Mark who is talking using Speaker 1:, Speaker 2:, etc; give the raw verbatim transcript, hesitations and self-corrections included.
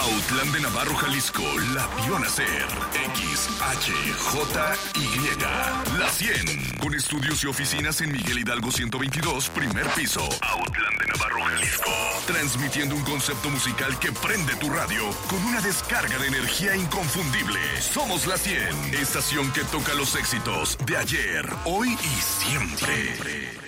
Speaker 1: Autlán de Navarro, Jalisco, la vio nacer. X, H, J, Y. La cien. Con estudios y oficinas en Miguel Hidalgo ciento veintidós, primer piso. Autlán de Navarro, Jalisco. Transmitiendo un concepto musical que prende tu radio con una descarga de energía inconfundible. Somos la cien. Estación que toca los éxitos de ayer, hoy y siempre. siempre.